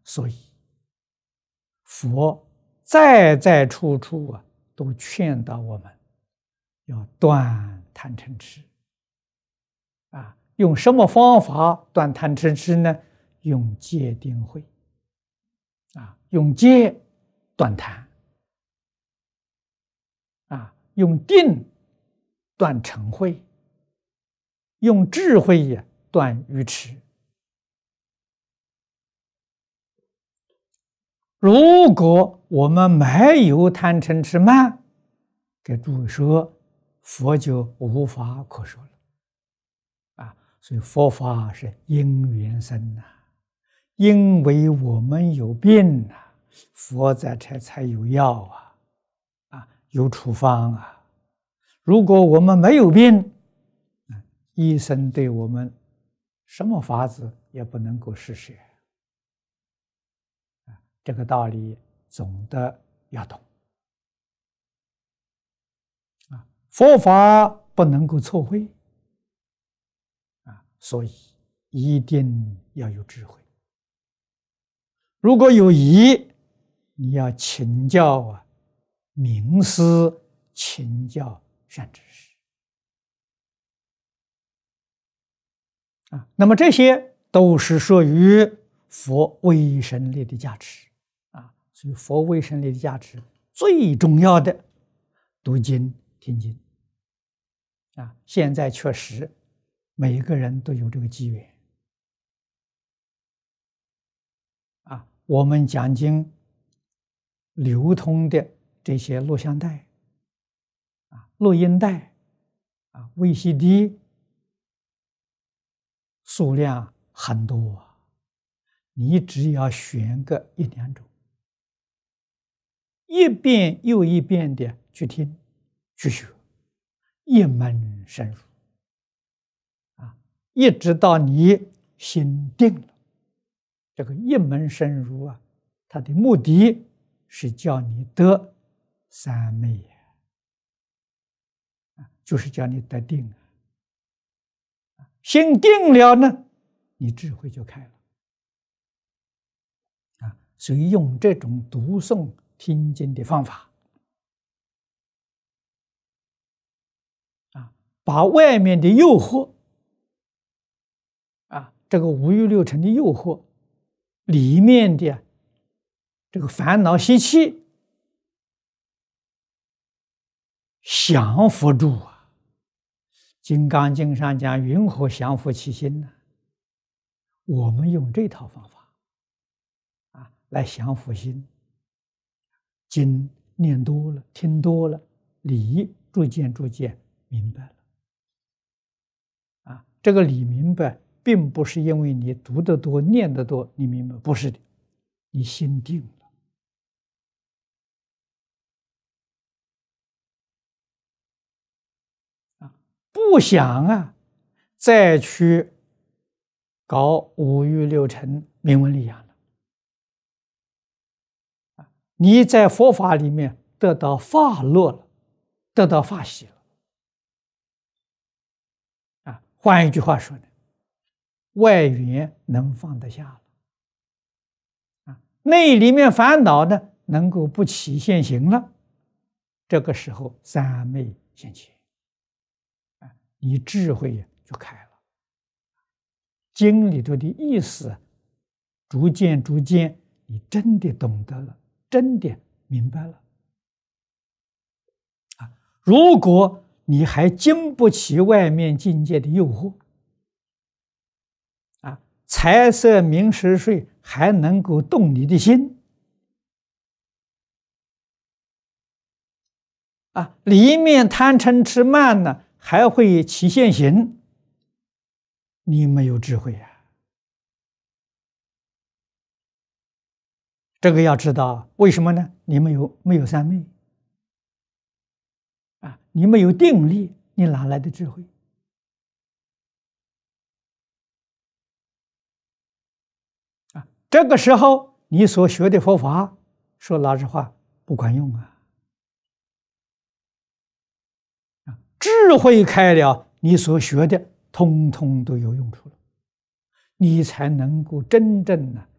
所以佛在在处处都劝导我们要断贪嗔痴用什么方法断贪嗔痴呢？用戒定慧用戒断贪用定断嗔恚，用智慧断愚痴。如果我们没有贪嗔痴慢，给诸位说，佛就无法可说了所以佛法是因缘生因为我们有病佛在才有药有处方如果我们没有病，医生对我们什么法子也不能够施舍这个道理总的要懂佛法不能够错会所以一定要有智慧。如果有疑，你要请教明师，请教善知识那么这些都是属于佛威神力的加持所以佛威神力的加持最重要的读经听经现在确实每一个人都有这个机缘我们讲经流通的这些录像带录音带VCD 数量很多你只要选个一两种，一遍又一遍的去听去学，一门深入一直到你心定了。这个一门深入它的目的是叫你得三昧就是叫你得定心定了呢，你智慧就开了所以用这种读诵听经的方法把外面的诱惑这个五欲六尘的诱惑里面的这个烦恼习气降伏住金刚经上讲云何降伏其心呢？我们用这套方法来降伏心，经念多了，听多了，理逐渐明白了这个理明白并不是因为你读得多念得多你明白，不是的，你心定了不想再去搞五欲六尘名闻利养了你在佛法里面得到法乐了，得到法喜了换一句话说呢，外缘能放得下了内里面烦恼呢能够不起现行了，这个时候三昧现前你智慧就开了，经里头的意思逐渐你真的懂得了，真的明白了如果你还经不起外面境界的诱惑财色名食睡还能够动你的心里面贪嗔痴慢呢还会起现行，你没有智慧这个要知道为什么呢？你没有三昧你没有定力，你哪来的智慧这个时候你所学的佛法说老实话不管用智慧开了，你所学的通通都有用处了，你才能够真正